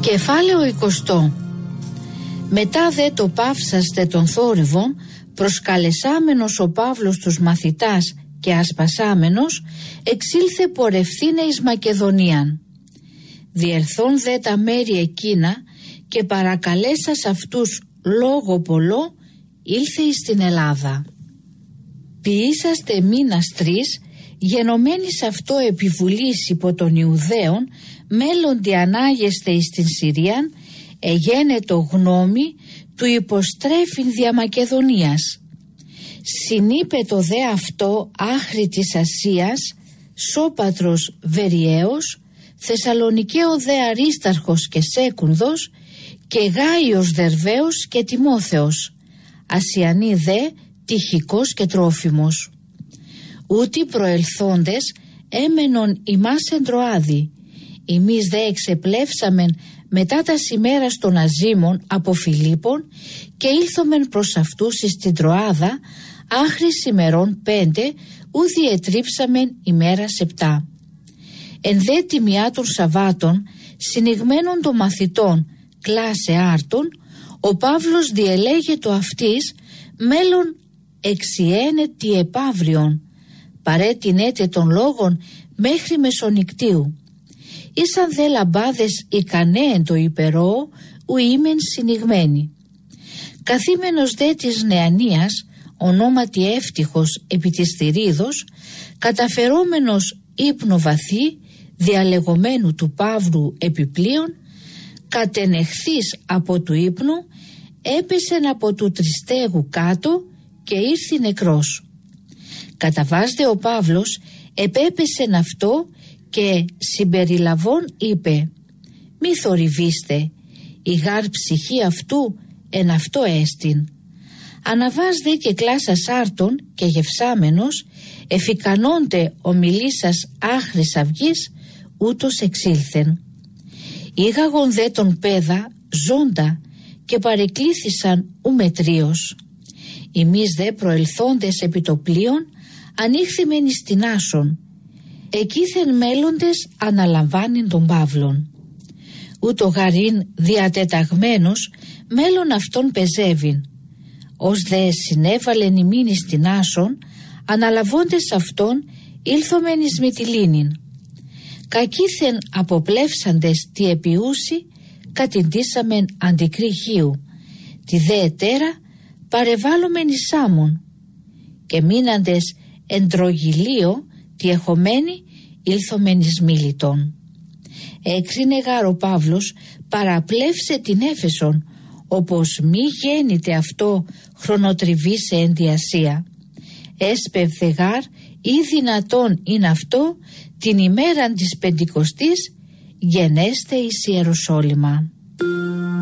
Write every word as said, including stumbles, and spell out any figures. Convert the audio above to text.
Κεφάλαιο εικοστό. Μετά δε το παύσαστε των θόρυβων, προσκαλεσάμενος ο Παύλος τους μαθητάς και ασπασάμενος, εξήλθε πορευθύνε εις Μακεδονίαν. Διερθών δε τα μέρη εκείνα και παρακαλέσας αυτούς λόγο πολλό, ήλθε εις την Ελλάδα. Ποιήσαστε μήνας τρεις, γενομένης αυτό επιβουλής υπό των Ιουδαίων, μέλλοντι ανάγεστε εις την Συρίαν, εγένετο γνώμη του υποστρέφειν δια Μακεδονίας. Συνείπετο δε αυτό άχρη της Ασίας, Σώπατρος Βεριαίος, Θεσσαλονικαίο δε Αρίσταρχος και Σέκουνδος, και Γάιος Δερβαίος και Τιμόθεος, Ασιανή δε Τυχικός και Τρόφιμος. Ούτι προελθόντες έμενον ημάς εν Τροάδη, ημείς δε εξεπλεύσαμεν μετά τα ημέρας των Αζήμων από Φιλίππων και ήλθομεν προς αυτούς εις την Τροάδα άχρης ημερών πέντε, ου διετρίψαμεν ημέρας επτά. Εν δε τιμιά των Σαββάτων, συνηγμένων των μαθητών κλάσε άρτων, ο Παύλος διελέγετο αυτής μέλλον εξιένε τι επαύριον, παρέτεινέτε των λόγων μέχρι μεσονικτίου. Ήσαν δε λαμπάδες ικανέ εν το υπερόω, ουήμεν συνηγμένοι. Καθήμενος δε της Νεανίας, ονόματι εύτυχος επί της θηρίδος, καταφερόμενος ύπνο βαθύ, διαλεγωμένου του Παύλου επιπλέον, κατενεχθής από του ύπνου, έπεσεν από του τριστέγου κάτω και ήρθη νεκρός. Καταβάζde ο Παύλος, επέπεσεν αυτό και συμπεριλαβών είπε: «Μη θορυβήστε, η γάρ ψυχή αυτού εν αυτό έστιν». Αναβάζde και κλάσας άρτων και γευσάμενος, εφικανώνται ομιλήσας άχρης αυγής, ούτως εξήλθεν. Ήγαγον δε τον πέδα ζώντα και παρεκλήθησαν ουμετρίως. Εμείς δε προελθόντες επί το πλοίον, ανοίχθημεν εις την Άσον. Εκείθεν μέλλοντες αναλαμβάνειν τον Παύλον. Ούτω γαρήν διατεταγμένος μέλλον αυτόν πεζεύειν. Ως δε συνέβαλεν ημίν εις την Άσον, αναλαβώντες αυτόν ήλθομεν εις Μυτιλήνην. Κακήθεν αποπλεύσαντες τη επιούση, κατηντήσαμεν αντικρυχίου, τη δε ετέρα παρεβάλλομεν εις Σάμων. Και μείναντες εν Τρογιλείο, τη εχομένη, ήλθομεν εις Μίλητον. Έκρινε γάρ ο Παύλος παραπλεύσε την Έφεσον, όπως μη γέννηται αυτό χρονοτριβή σε ενδιασία. Έσπευθε γάρ ή δυνατόν είναι αυτό την ημέραν της Πεντηκοστής γενέστε εις Ιεροσόλυμα.